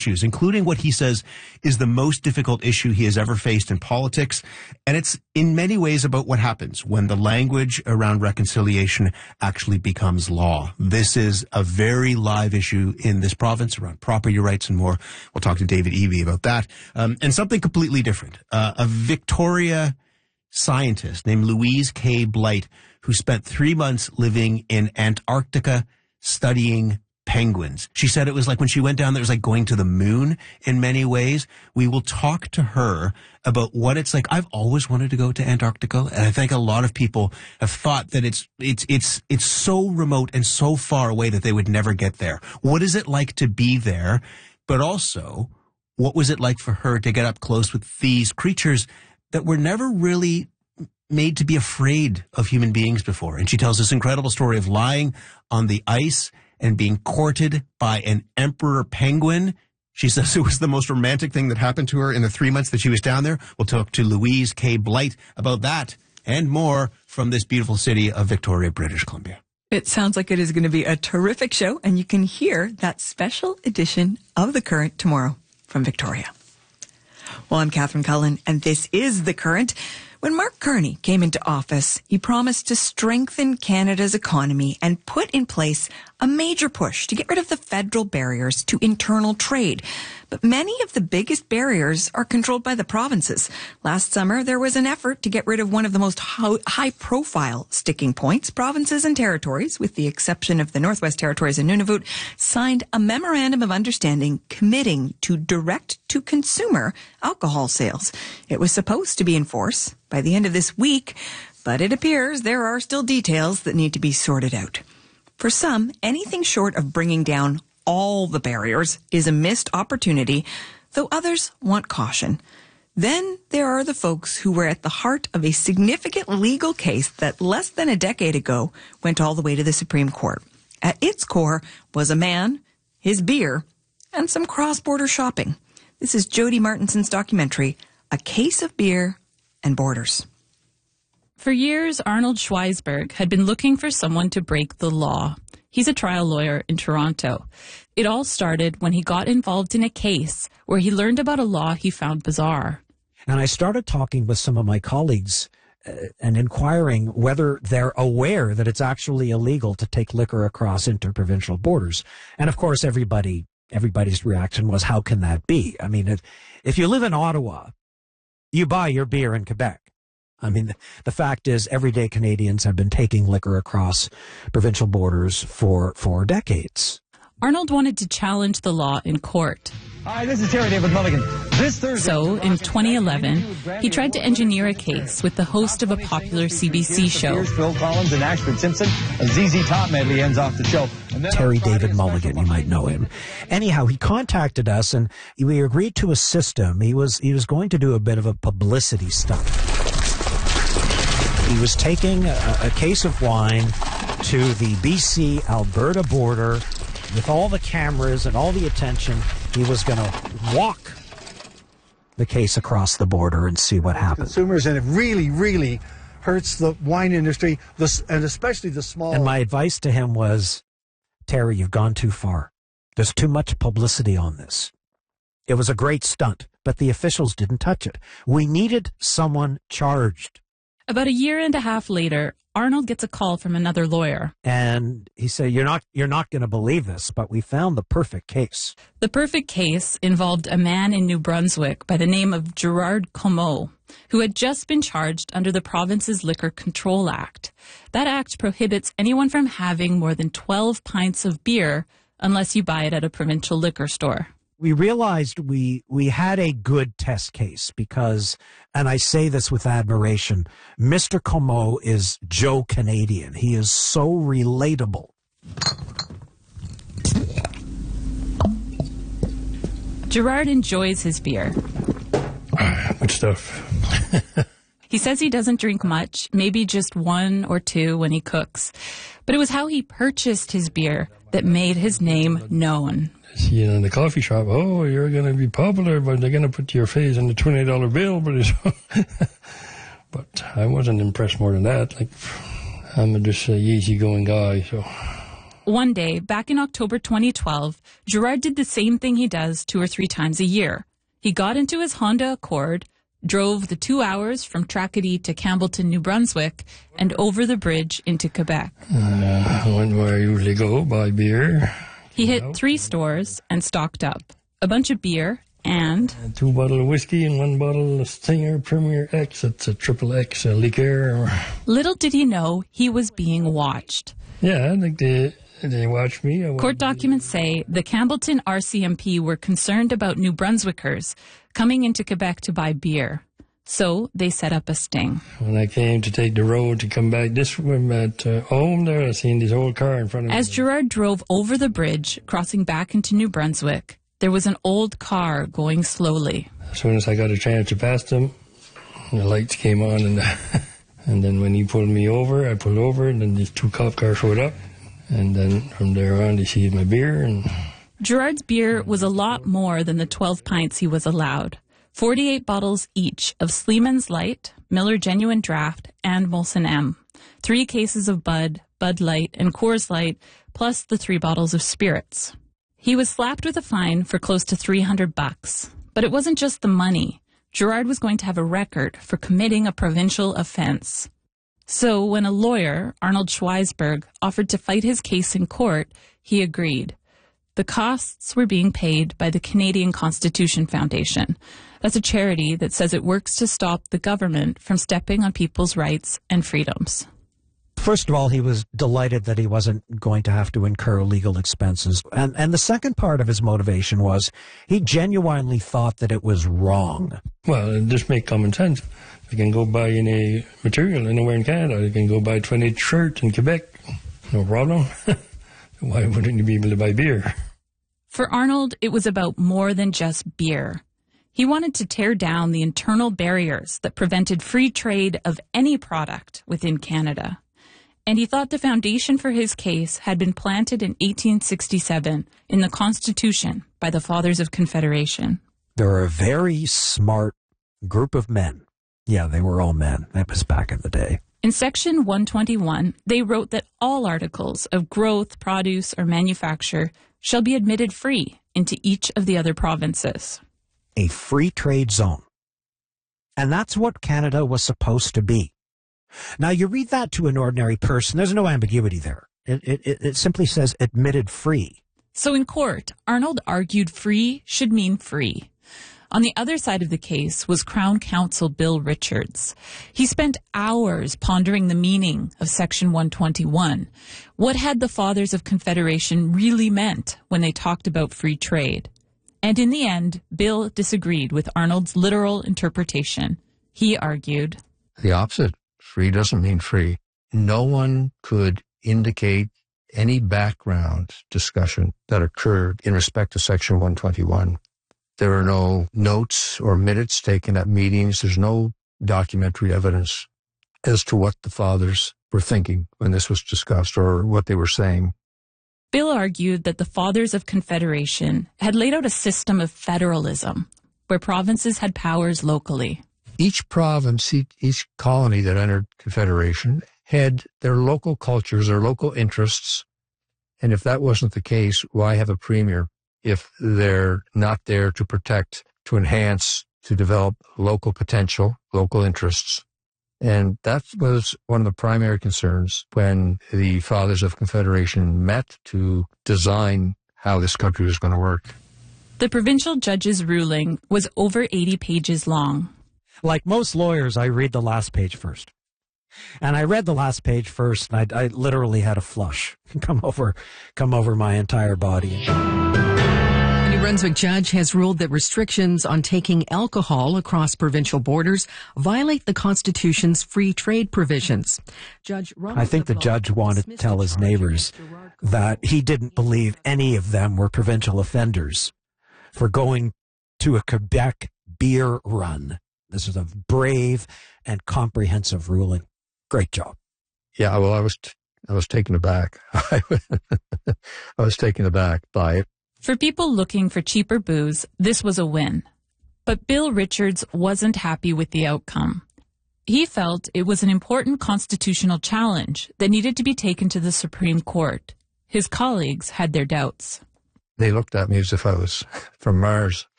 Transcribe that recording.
issues, including what he says is the most difficult issue he has ever faced in politics. And it's in many ways about what happens when the language around reconciliation actually becomes law. This is a very live issue in this province around property rights and more. We'll talk to David Eby about that. And something completely different. A Victoria scientist named Louise K. Blight, who spent 3 months living in Antarctica studying penguins. She said it was like when she went down there, it was like going to the moon in many ways. We will talk to her about what it's like. I've always wanted to go to Antarctica, and I think a lot of people have thought that it's so remote and so far away that they would never get there. What is it like to be there? But also, what was it like for her to get up close with these creatures that were never really made to be afraid of human beings before? And she tells this incredible story of lying on the ice and being courted by an emperor penguin. She says it was the most romantic thing that happened to her in the 3 months that she was down there. We'll talk to Louise K. Blight about that and more from this beautiful city of Victoria, British Columbia. It sounds like it is going to be a terrific show, and you can hear that special edition of The Current tomorrow from Victoria. Well, I'm Catherine Cullen, and this is The Current. When Mark Carney came into office, he promised to strengthen Canada's economy and put in place a major push to get rid of the federal barriers to internal trade. But many of the biggest barriers are controlled by the provinces. Last summer, there was an effort to get rid of one of the most high-profile sticking points. Provinces and territories, with the exception of the Northwest Territories and Nunavut, signed a memorandum of understanding committing to direct-to-consumer alcohol sales. It was supposed to be in force by the end of this week, but it appears there are still details that need to be sorted out. For some, anything short of bringing down all the barriers is a missed opportunity, though others want caution. Then there are the folks who were at the heart of a significant legal case that less than a decade ago went all the way to the Supreme Court. At its core was a man, his beer, and some cross-border shopping. This is Jody Martinson's documentary, A Case of Beer and Borders. For years, Arnold Schweisberg had been looking for someone to break the law. He's a trial lawyer in Toronto. It all started when he got involved in a case where he learned about a law he found bizarre. And I started talking with some of my colleagues and inquiring whether they're aware that it's actually illegal to take liquor across interprovincial borders. And of course, everybody's reaction was, how can that be? I mean, if you live in Ottawa, you buy your beer in Quebec. I mean, the fact is everyday Canadians have been taking liquor across provincial borders for decades. Arnold wanted to challenge the law in court. Hi, this is Terry David Mulligan. This Thursday, so, in 2011, he tried to engineer a case with the host of a popular CBC show. Phil Collins and Ashford Simpson. A ZZ Top medley ends off the show. Terry David Mulligan, you might know him. Anyhow, he contacted us and we agreed to assist him. He was going to do a bit of a publicity stunt. He was taking a case of wine to the BC-Alberta border with all the cameras and all the attention. He was going to walk the case across the border and see what happened. Consumers, and it really, really hurts the wine industry, and especially the small. And my advice to him was, Terry, you've gone too far. There's too much publicity on this. It was a great stunt, but the officials didn't touch it. We needed someone charged. About a year and a half later, Arnold gets a call from another lawyer. And he said, you're not going to believe this, but we found the perfect case. The perfect case involved a man in New Brunswick by the name of Gerard Comeau, who had just been charged under the province's Liquor Control Act. That act prohibits anyone from having more than 12 pints of beer unless you buy it at a provincial liquor store. We realized we had a good test case because, and I say this with admiration, Mr. Comeau is Joe Canadian. He is so relatable. Gerard enjoys his beer. Good stuff. He says he doesn't drink much, maybe just one or two when he cooks. But it was how he purchased his beer that made his name known. See, in the coffee shop, oh, you're going to be popular, but they're going to put your face on the $20 bill. But I wasn't impressed more than that. Like, I'm just a easygoing guy, so One day, back in October 2012, Gerard did the same thing he does 2 or 3 times a year. He got into his Honda Accord, drove the 2 hours from Tracadie to Campbellton, New Brunswick, and over the bridge into Quebec. I went where I usually go, buy beer. He hit 3 stores and stocked up. A bunch of beer and 2 bottles of whiskey and 1 bottle of Stinger Premier X. It's a triple X, a liqueur. little did he know he was being watched. Yeah, I think they watched me. Court documents say the Campbellton RCMP were concerned about New Brunswickers coming into Quebec to buy beer. So they set up a sting. When I came to take the road to come back this way at home there, I seen this old car in front of me. As Gerard drove over the bridge, crossing back into New Brunswick, there was an old car going slowly. As soon as I got a chance to pass them, the lights came on, and then when he pulled me over, I pulled over, and then these 2 cop cars showed up. And then from there on, they seized my beer. And Gerard's beer was a lot more than the 12 pints he was allowed. 48 bottles each of Sleeman's Light, Miller Genuine Draft, and Molson M. 3 cases of Bud, Bud Light, and Coors Light, plus the 3 bottles of spirits. He was slapped with a fine for close to $300. But it wasn't just the money. Gerard was going to have a record for committing a provincial offense. So when a lawyer, Arnold Schweisberg, offered to fight his case in court, he agreed. The costs were being paid by the Canadian Constitution Foundation. That's a charity that says it works to stop the government from stepping on people's rights and freedoms. First of all, he was delighted that he wasn't going to have to incur legal expenses. And the second part of his motivation was he genuinely thought that it was wrong. well, it just make common sense. I can go buy any material anywhere in Canada. I can go buy 20 shirts in Quebec. No problem. Why wouldn't you be able to buy beer? For Arnold, it was about more than just beer. He wanted to tear down the internal barriers that prevented free trade of any product within Canada. And he thought the foundation for his case had been planted in 1867 in the Constitution by the Fathers of Confederation. They're a very smart group of men. Yeah, they were all men. That was back in the day. In Section 121, they wrote that all articles of growth, produce, or manufacture shall be admitted free into each of the other provinces. A free trade zone. And that's what Canada was supposed to be. Now, you read that to an ordinary person, there's no ambiguity there. It simply says admitted free. So in court, Arnold argued free should mean free. On the other side of the case was Crown Counsel Bill Richards. He spent hours pondering the meaning of Section 121. What had the Fathers of Confederation really meant when they talked about free trade? And in the end, Bill disagreed with Arnold's literal interpretation. He argued, the opposite. Free doesn't mean free. No one could indicate any background discussion that occurred in respect to Section 121. There are no notes or minutes taken at meetings. There's no documentary evidence as to what the fathers were thinking when this was discussed or what they were saying. Bill argued that the Fathers of Confederation had laid out a system of federalism where provinces had powers locally. Each province, each colony that entered Confederation had their local cultures, their local interests. And if that wasn't the case, why have a premier if they're not there to protect, to enhance, to develop local potential, local interests? And that was one of the primary concerns when the Fathers of Confederation met to design how this country was going to work. The provincial judge's ruling was over 80 pages long. Like most lawyers, I read the last page first. And I read the last page first, and I literally had a flush come over my entire body. A New Brunswick judge has ruled that restrictions on taking alcohol across provincial borders violate the Constitution's free trade provisions. I think the judge wanted to tell his neighbors that he didn't believe any of them were provincial offenders for going to a Quebec beer run. This is a brave and comprehensive ruling. Great job. Yeah, well, I was taken aback. I was taken aback by it. For people looking for cheaper booze, this was a win. But Bill Richards wasn't happy with the outcome. He felt it was an important constitutional challenge that needed to be taken to the Supreme Court. His colleagues had their doubts. They looked at me as if I was from Mars.